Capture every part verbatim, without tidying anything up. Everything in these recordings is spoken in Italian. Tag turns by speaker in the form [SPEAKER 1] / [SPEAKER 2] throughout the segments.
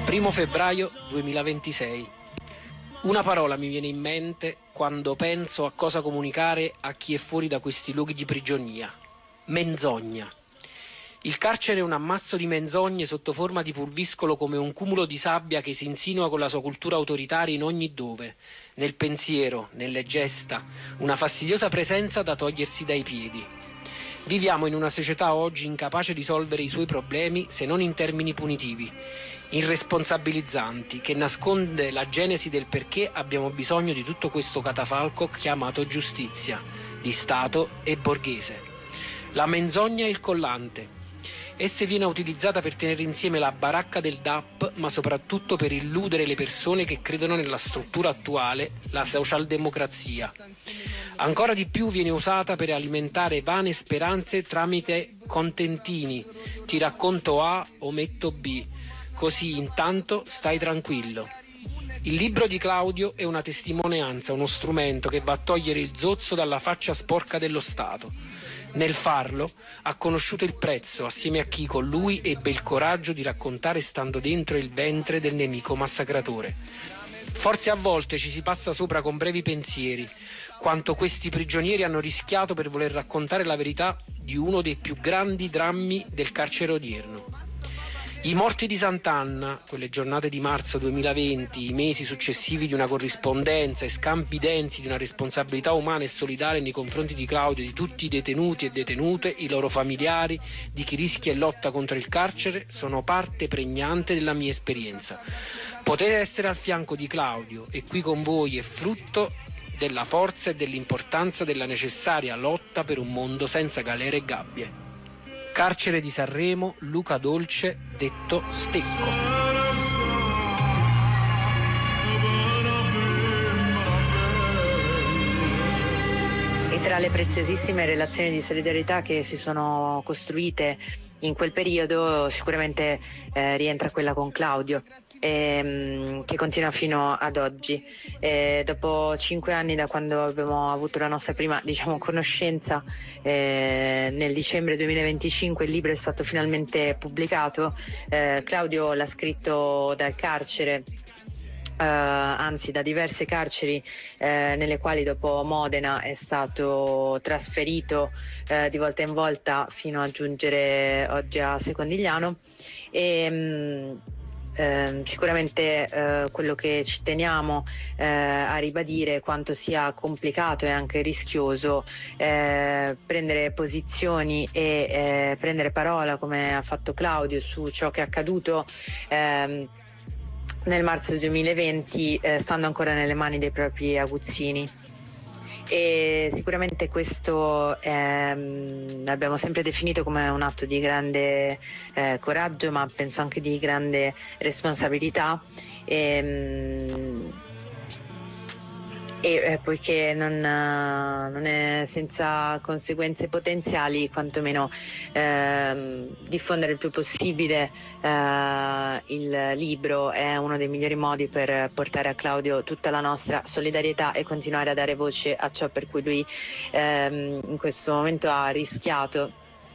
[SPEAKER 1] Primo febbraio duemilaventisei. Una parola mi viene in mente quando penso a cosa comunicare a chi è fuori da questi luoghi di prigionia. Menzogna. Il carcere è un ammasso di menzogne sotto forma di pulviscolo, come un cumulo di sabbia che si insinua con la sua cultura autoritaria in ogni dove, nel pensiero, nelle gesta, una fastidiosa presenza da togliersi dai piedi. Viviamo in una società oggi incapace di risolvere i suoi problemi se non in termini punitivi, irresponsabilizzanti, che nasconde la genesi del perché abbiamo bisogno di tutto questo catafalco chiamato giustizia, di Stato e borghese. La menzogna è il collante. Essa viene utilizzata per tenere insieme la baracca del D A P, ma soprattutto per illudere le persone che credono nella struttura attuale, la socialdemocrazia. Ancora di più viene usata per alimentare vane speranze tramite contentini. Ti racconto A, ometto B, così intanto stai tranquillo. Il libro di Claudio è una testimonianza, uno strumento che va a togliere il zozzo dalla faccia sporca dello Stato. Nel farlo ha conosciuto il prezzo, assieme a chi con lui ebbe il coraggio di raccontare stando dentro il ventre del nemico massacratore. Forse a volte ci si passa sopra con brevi pensieri, quanto questi prigionieri hanno rischiato per voler raccontare la verità di uno dei più grandi drammi del carcere odierno. I morti di Sant'Anna, quelle giornate di marzo duemilaventi, i mesi successivi di una corrispondenza e scambi densi di una responsabilità umana e solidale nei confronti di Claudio e di tutti i detenuti e detenute, i loro familiari, di chi rischia e lotta contro il carcere, sono parte pregnante della mia esperienza. Poter essere al fianco di Claudio e qui con voi è frutto della forza e dell'importanza della necessaria lotta per un mondo senza galere e gabbie. Carcere di Sanremo, Luca Dolce, detto Stecco.
[SPEAKER 2] E tra le preziosissime relazioni di solidarietà che si sono costruite in quel periodo sicuramente eh, rientra quella con Claudio, ehm, che continua fino ad oggi. E dopo cinque anni da quando abbiamo avuto la nostra prima, diciamo, conoscenza, eh, nel dicembre duemilaventicinque il libro è stato finalmente pubblicato. eh, Claudio l'ha scritto dal carcere, Uh, anzi da diverse carceri eh, nelle quali dopo Modena è stato trasferito eh, di volta in volta fino a giungere oggi a Secondigliano. E mh, eh, sicuramente eh, quello che ci teniamo eh, a ribadire è quanto sia complicato e anche rischioso eh, prendere posizioni e eh, prendere parola, come ha fatto Claudio, su ciò che è accaduto ehm, nel marzo duemilaventi, eh, stando ancora nelle mani dei propri aguzzini. E sicuramente questo ehm, l'abbiamo sempre definito come un atto di grande eh, coraggio, ma penso anche di grande responsabilità. E, e eh, poiché non, uh, non è senza conseguenze potenziali, quantomeno ehm, diffondere il più possibile eh, il libro è uno dei migliori modi per portare a Claudio tutta la nostra solidarietà e continuare a dare voce a ciò per cui lui ehm, in questo momento ha rischiato.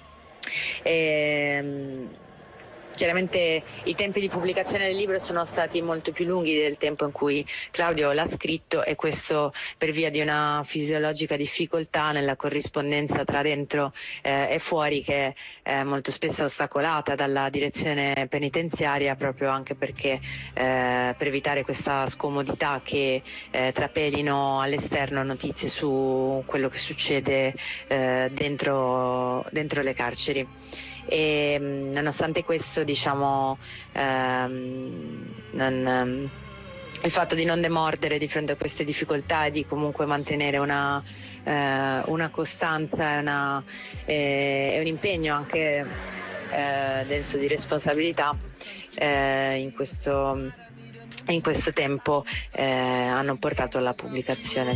[SPEAKER 2] E, Chiaramente i tempi di pubblicazione del libro sono stati molto più lunghi del tempo in cui Claudio l'ha scritto, e questo per via di una fisiologica difficoltà nella corrispondenza tra dentro eh, e fuori, che è molto spesso ostacolata dalla direzione penitenziaria, proprio anche perché eh, per evitare questa scomodità che eh, trapelino all'esterno notizie su quello che succede eh, dentro, dentro le carceri. E nonostante questo, diciamo, ehm, non, ehm, il fatto di non demordere di fronte a queste difficoltà e di comunque mantenere una, eh, una costanza e, una, eh, e un impegno anche eh, denso di responsabilità eh, in questo, in questo tempo eh, hanno portato alla pubblicazione